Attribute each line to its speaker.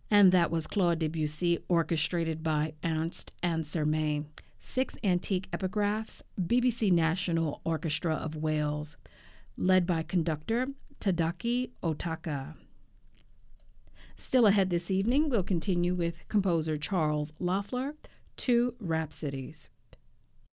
Speaker 1: And that was Claude Debussy, orchestrated by Ernst Ansermet. 6 antique epigraphs, BBC National Orchestra of Wales, led by conductor Tadaki Otaka. Still ahead this evening, we'll continue with composer Charles Loeffler, 2 Rhapsodies.